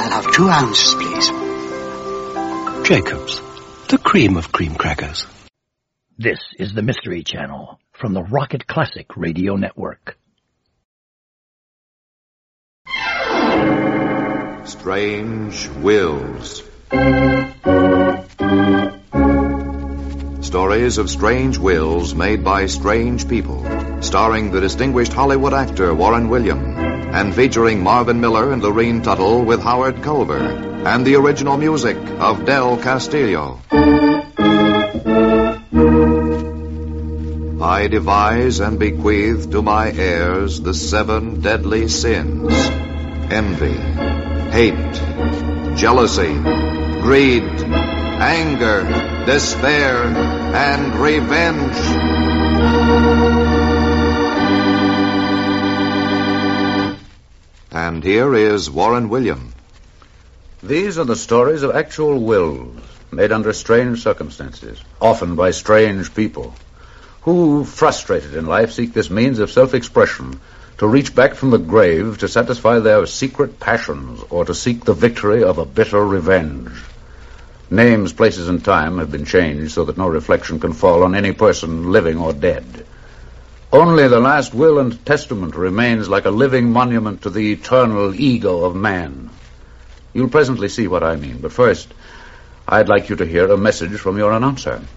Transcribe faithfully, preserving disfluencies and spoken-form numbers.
I'll have two ounces, please. Jacob's, the cream of cream crackers. This is the Mystery Channel from the Rocket Classic Radio Network. Strange Wills. Stories of strange wills made by strange people, starring the distinguished Hollywood actor Warren William, and featuring Marvin Miller and Lorene Tuttle with Howard Culver, and the original music of Del Castillo. I devise and bequeath to my heirs the seven deadly sins: envy, hate, jealousy, greed, anger, despair, and revenge. And here is Warren William. These are the stories of actual wills made under strange circumstances, often by strange people, who, frustrated in life, seek this means of self-expression to reach back from the grave to satisfy their secret passions or to seek the victory of a bitter revenge. Names, places, and time have been changed so that no reflection can fall on any person, living or dead. Only the last will and testament remains like a living monument to the eternal ego of man. You'll presently see what I mean, but first, I'd like you to hear a message from your announcer.